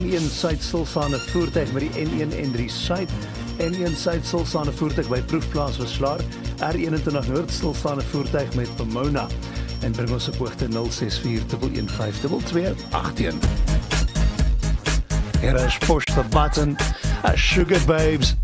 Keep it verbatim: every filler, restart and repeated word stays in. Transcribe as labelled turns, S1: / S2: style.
S1: N een Suid stilstaande voertuig met die N een N drie Suid, N een Suid stilstaande voertuig by Proefplaas Verslaar, R eenentwintig Noord stilstaande voertuig met Pomona en bring ons op hoogte nul ses vier een een vyf twee twee agt een. Here is push the button, a sugar babes.